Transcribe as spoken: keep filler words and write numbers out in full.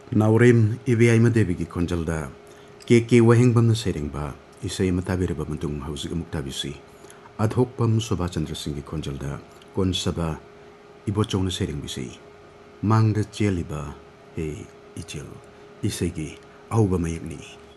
Naurim Ibi Madevi Konjalda Ke Ke Wahengbam Seringba Isai Matabiraba Matung Hausi Muktabisi Adhokpam Subhachandra Singh Konjalda Konsaba Ibochong Seringbisi Mangda Cheliba He Ichil Isegi Auba Mayagni